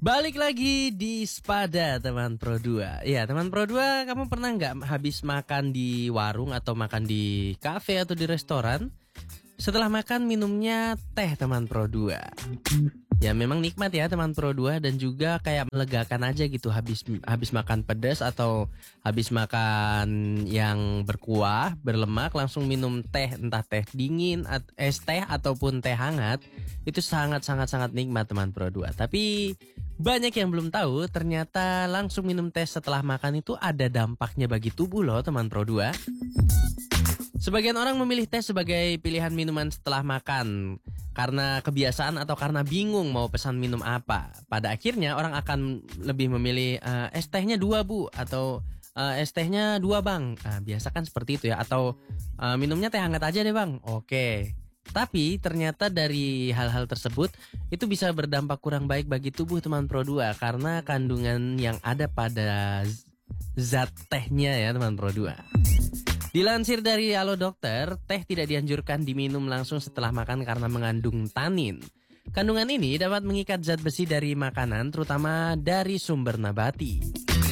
Balik lagi di Spada teman Pro 2. Ya teman Pro 2, kamu pernah nggak habis makan di warung atau makan di kafe atau di restoran? Setelah makan minumnya teh teman Pro 2. Ya memang nikmat ya teman Pro 2 dan juga kayak melegakan aja gitu habis makan pedas atau habis makan yang berkuah, berlemak langsung minum teh, entah teh dingin, es teh ataupun teh hangat. Itu sangat nikmat teman Pro 2. Tapi banyak yang belum tahu ternyata langsung minum teh setelah makan itu ada dampaknya bagi tubuh loh teman Pro 2. Sebagian orang memilih teh sebagai pilihan minuman setelah makan karena kebiasaan atau karena bingung mau pesan minum apa. Pada akhirnya orang akan lebih memilih es tehnya 2 bu atau es tehnya 2 bang. Biasa kan seperti itu ya, atau minumnya teh hangat aja deh bang. Oke. Tapi ternyata dari hal-hal tersebut itu bisa berdampak kurang baik bagi tubuh teman Pro 2 karena kandungan yang ada pada zat tehnya ya teman Pro 2. Dilansir dari Halo Dokter, teh tidak dianjurkan diminum langsung setelah makan karena mengandung tanin. Kandungan ini dapat mengikat zat besi dari makanan, terutama dari sumber nabati.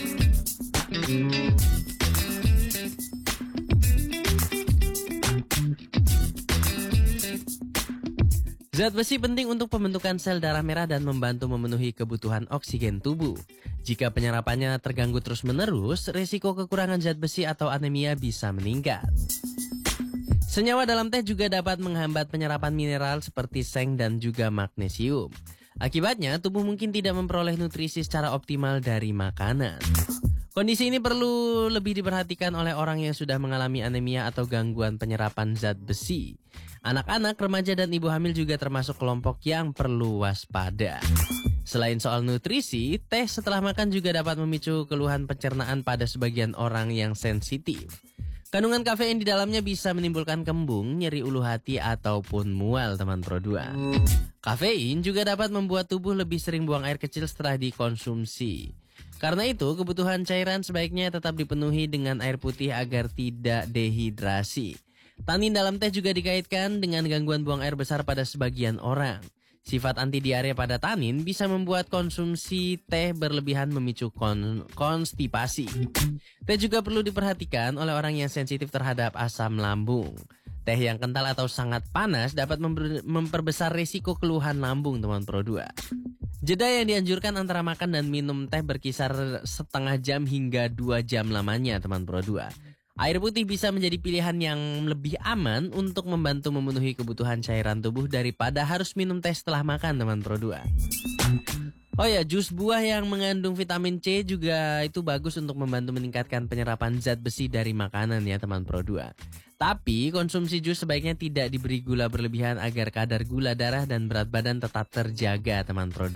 Zat besi penting untuk pembentukan sel darah merah dan membantu memenuhi kebutuhan oksigen tubuh. Jika penyerapannya terganggu terus-menerus, risiko kekurangan zat besi atau anemia bisa meningkat. Senyawa dalam teh juga dapat menghambat penyerapan mineral seperti seng dan juga magnesium. Akibatnya, tubuh mungkin tidak memperoleh nutrisi secara optimal dari makanan. Kondisi ini perlu lebih diperhatikan oleh orang yang sudah mengalami anemia atau gangguan penyerapan zat besi. Anak-anak, remaja, dan ibu hamil juga termasuk kelompok yang perlu waspada. Selain soal nutrisi, teh setelah makan juga dapat memicu keluhan pencernaan pada sebagian orang yang sensitif. Kandungan kafein di dalamnya bisa menimbulkan kembung, nyeri ulu hati, ataupun mual teman Pro 2. Kafein juga dapat membuat tubuh lebih sering buang air kecil setelah dikonsumsi. Karena itu, kebutuhan cairan sebaiknya tetap dipenuhi dengan air putih agar tidak dehidrasi. Tanin dalam teh juga dikaitkan dengan gangguan buang air besar pada sebagian orang. Sifat anti diare pada tanin bisa membuat konsumsi teh berlebihan memicu konstipasi. Teh juga perlu diperhatikan oleh orang yang sensitif terhadap asam lambung. Teh yang kental atau sangat panas dapat memperbesar risiko keluhan lambung teman Pro 2. Jeda yang dianjurkan antara makan dan minum teh berkisar setengah jam hingga 2 jam lamanya teman Pro 2. Air putih bisa menjadi pilihan yang lebih aman untuk membantu memenuhi kebutuhan cairan tubuh daripada harus minum teh setelah makan teman Pro 2. Oh ya, jus buah yang mengandung vitamin C juga itu bagus untuk membantu meningkatkan penyerapan zat besi dari makanan ya teman Pro 2. Tapi konsumsi jus sebaiknya tidak diberi gula berlebihan agar kadar gula darah dan berat badan tetap terjaga teman Pro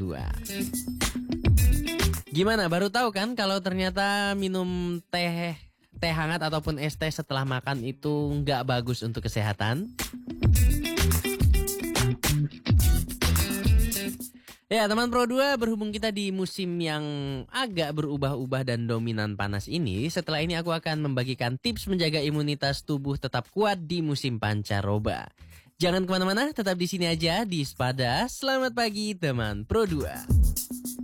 2. Gimana, baru tahu kan kalau ternyata minum teh hangat ataupun es teh setelah makan itu nggak bagus untuk kesehatan? Ya teman Pro 2, berhubung kita di musim yang agak berubah-ubah dan dominan panas ini, setelah ini aku akan membagikan tips menjaga imunitas tubuh tetap kuat di musim pancaroba. Jangan kemana-mana, tetap di sini aja di Spada. Selamat pagi teman Pro 2.